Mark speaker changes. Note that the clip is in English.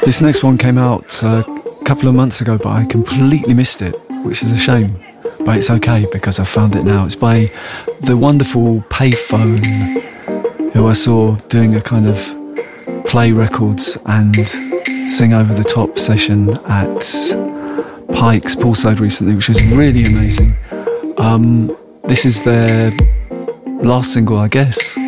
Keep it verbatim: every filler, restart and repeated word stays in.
Speaker 1: This next one came out uh, a couple of months ago, but I completely missed it, which is a shame. But it's okay because I found it now. It's by the wonderful Payphone, who I saw doing a kind of play records and sing over the top session at Pike's Poolside recently, which was really amazing. Um, this is their last single, I guess.